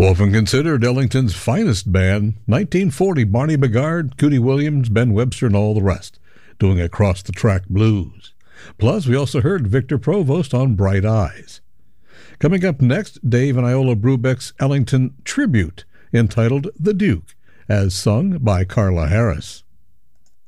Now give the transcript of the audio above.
Often considered Ellington's finest band, 1940 Barney Bigard, Cootie Williams, Ben Webster, and all the rest, doing across-the-track blues. Plus, we also heard Victor Provost on Bright Eyes. Coming up next, Dave and Iola Brubeck's Ellington tribute, entitled The Duke, as sung by Carla Harris.